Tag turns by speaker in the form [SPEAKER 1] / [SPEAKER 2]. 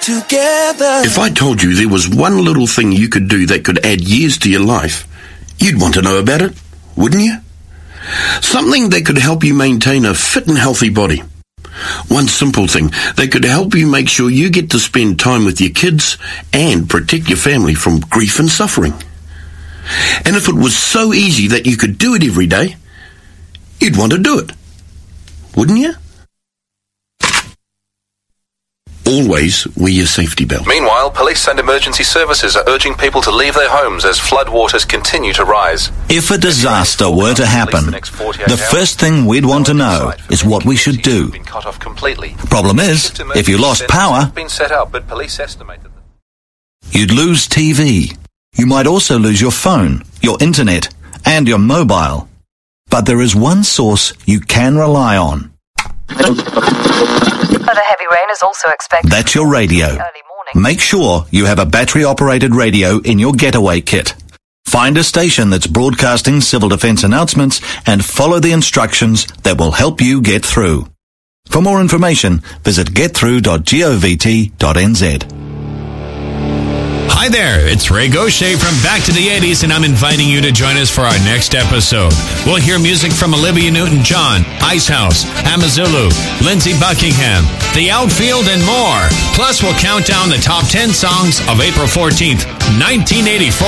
[SPEAKER 1] together.
[SPEAKER 2] If I told you there was one little thing you could do that could add years to your life, you'd want to know about it, wouldn't you? Something that could help you maintain a fit and healthy body. One simple thing that could help you make sure you get to spend time with your kids and protect your family from grief and suffering. And if it was so easy that you could do it every day, you'd want to do it, wouldn't you? Always wear your safety belt.
[SPEAKER 3] Meanwhile, police and emergency services are urging people to leave their homes as floodwaters continue to rise.
[SPEAKER 4] If a disaster were to happen, the first thing we'd want to know is what we should do. Problem is, if you lost power, you'd lose TV. You might also lose your phone, your internet, and your mobile. But there is one source you can rely on.
[SPEAKER 5] But a heavy rain is also expected.
[SPEAKER 4] That's your radio. Make sure you have a battery-operated radio in your getaway kit. Find a station that's broadcasting civil defence announcements and follow the instructions that will help you get through. For more information, visit getthrough.govt.nz.
[SPEAKER 6] Hi there, it's Ray Gaucher from Back to the 80s, and I'm inviting you to join us for our next episode. We'll hear music from Olivia Newton-John, Icehouse, Amazulu, Lindsey Buckingham, The Outfield, and more. Plus, we'll count down the top 10 songs of April 14th, 1984.